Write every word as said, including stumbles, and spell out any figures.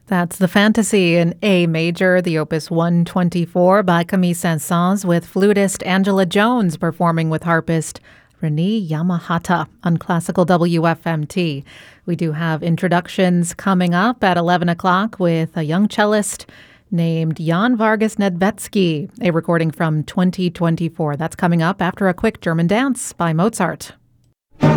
That's the Fantasy in A major, the Opus one twenty-four by Camille Saint-Saëns, with flutist Angela Jones performing with harpist Renee Yamahata on Classical W F M T. We do have introductions coming up at eleven o'clock with a young cellist named Jan Vargas Nedvetsky, a recording from twenty twenty-four. That's coming up after a quick German dance by Mozart.